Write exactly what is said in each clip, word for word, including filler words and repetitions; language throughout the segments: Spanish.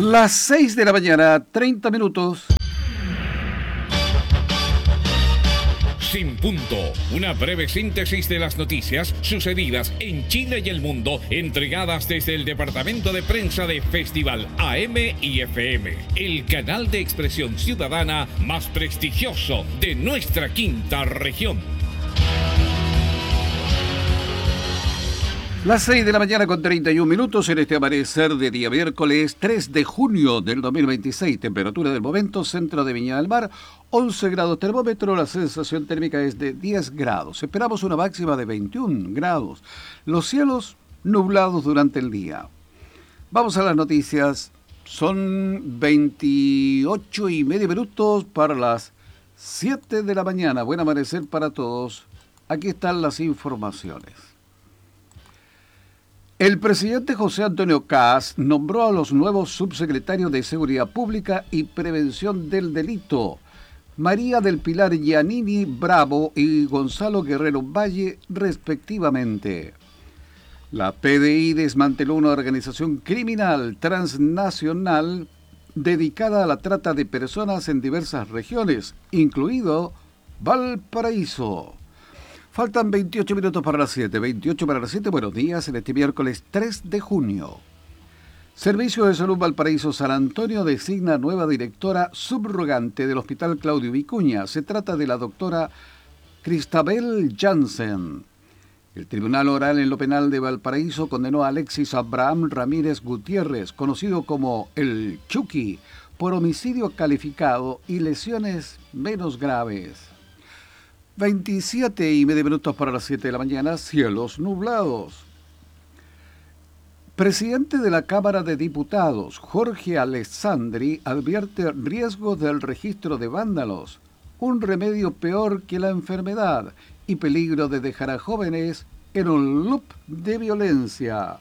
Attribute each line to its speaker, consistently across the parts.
Speaker 1: Las seis de la mañana, treinta minutos.
Speaker 2: Sin punto, una breve síntesis de las noticias sucedidas en Chile y el mundo, entregadas desde el departamento de prensa de Festival A M y F M, el canal de expresión ciudadana más prestigioso de nuestra quinta región.
Speaker 1: Las seis de la mañana con treinta y un minutos en este amanecer de día miércoles tres de junio del dos mil veintiséis. Temperatura del momento, centro de Viña del Mar, once grados termómetro, la sensación térmica es de diez grados. Esperamos una máxima de veintiún grados. Los cielos nublados durante el día. Vamos a las noticias. Son veintiocho y medio minutos para las siete de la mañana. Buen amanecer para todos. Aquí están las informaciones. El presidente José Antonio Kast nombró a los nuevos subsecretarios de Seguridad Pública y Prevención del Delito, María del Pilar Giannini Bravo y Gonzalo Guerrero Valle, respectivamente. La P D I desmanteló una organización criminal transnacional dedicada a la trata de personas en diversas regiones, incluido Valparaíso. Faltan veintiocho minutos para las siete, veintiocho para las siete. Buenos días en este miércoles tres de junio. Servicio de Salud Valparaíso San Antonio designa nueva directora subrogante del Hospital Claudio Vicuña. Se trata de la doctora Cristabel Jansen. El Tribunal Oral en lo Penal de Valparaíso condenó a Alexis Abraham Ramírez Gutiérrez, conocido como el Chucky, por homicidio calificado y lesiones menos graves. veintisiete y medio minutos para las siete de la mañana, cielos nublados. Presidente de la Cámara de Diputados, Jorge Alessandri, advierte riesgo del registro de vándalos, un remedio peor que la enfermedad y peligro de dejar a jóvenes en un loop de violencia.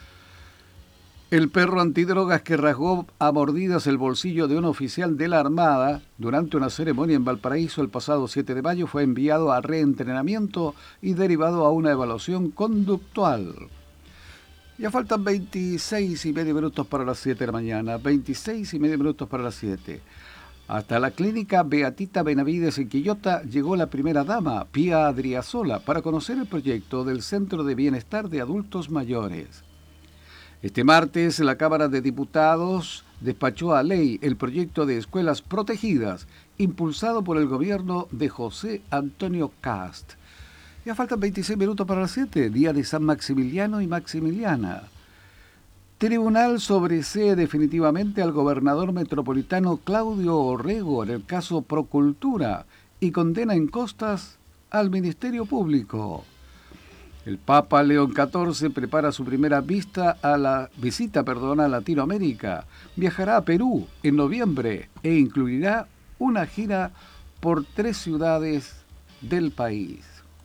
Speaker 1: El perro antidrogas que rasgó a mordidas el bolsillo de un oficial de la Armada durante una ceremonia en Valparaíso el pasado siete de mayo fue enviado a reentrenamiento y derivado a una evaluación conductual. Ya faltan veintiséis y medio minutos para las siete de la mañana, veintiséis y medio minutos para las siete. Hasta la clínica Beatita Benavides en Quillota llegó la primera dama, Pía Adriasola, para conocer el proyecto del Centro de Bienestar de Adultos Mayores. Este martes, la Cámara de Diputados despachó a ley el proyecto de escuelas protegidas, impulsado por el gobierno de José Antonio Kast. Ya faltan veintiséis minutos para las siete, día de San Maximiliano y Maximiliana. Tribunal sobresee definitivamente al gobernador metropolitano Claudio Orrego en el caso Procultura y condena en costas al Ministerio Público. El Papa León catorce prepara su primera vista a la visita perdón, a Latinoamérica. Viajará a Perú en noviembre e incluirá una gira por tres ciudades del país.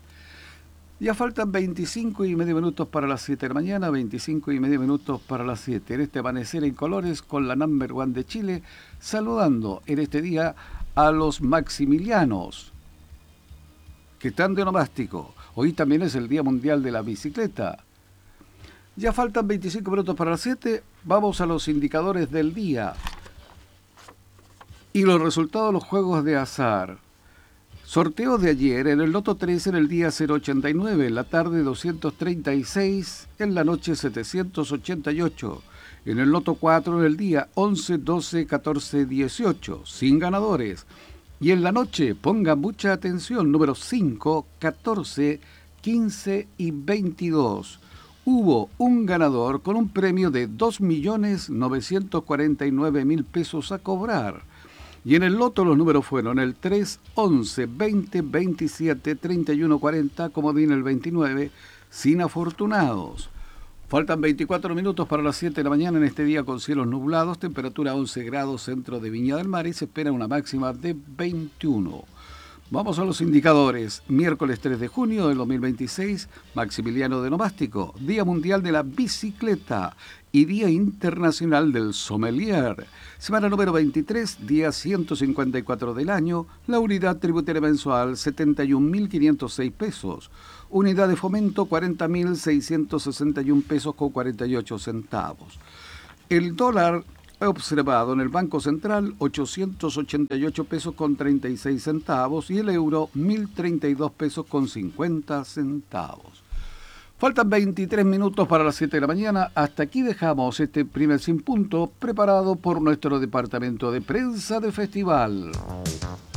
Speaker 1: Ya faltan veinticinco y medio minutos para las siete de la mañana, veinticinco y medio minutos para las siete. En este amanecer en colores con la Number One de Chile, saludando en este día a los maximilianos que están de onomástico. Hoy también es el Día Mundial de la Bicicleta. Ya faltan veinticinco minutos para las siete. Vamos a los indicadores del día. Y los resultados de los juegos de azar. Sorteo de ayer en el Loto tres en el día cero ochenta y nueve, en la tarde doscientos treinta y seis, en la noche setecientos ochenta y ocho. En el Loto cuatro en el día once, doce, catorce, dieciocho, sin ganadores. Y en la noche, ponga mucha atención, números cinco, catorce, quince y veintidós. Hubo un ganador con un premio de dos millones novecientos cuarenta y nueve mil pesos a cobrar. Y en el loto los números fueron el tres, once, veinte, veintisiete, treinta y uno, cuarenta, comodín el veintinueve, sin afortunados. Faltan veinticuatro minutos para las siete de la mañana en este día con cielos nublados, temperatura once grados centro de Viña del Mar y se espera una máxima de veintiuno. Vamos a los indicadores. Miércoles tres de junio del dos mil veintiséis, Maximiliano de Nomástico, Día Mundial de la Bicicleta y Día Internacional del Sommelier. Semana número veintitrés, día ciento cincuenta y cuatro del año, la unidad tributaria mensual setenta y un mil quinientos seis pesos. Unidad de fomento cuarenta mil seiscientos sesenta y un pesos con cuarenta y ocho centavos. El dólar He observado en el Banco Central ochocientos ochenta y ocho pesos con treinta y seis centavos y el euro mil treinta y dos pesos con cincuenta centavos. Faltan veintitrés minutos para las siete de la mañana. Hasta aquí dejamos este primer Sin Punto preparado por nuestro departamento de prensa de festival.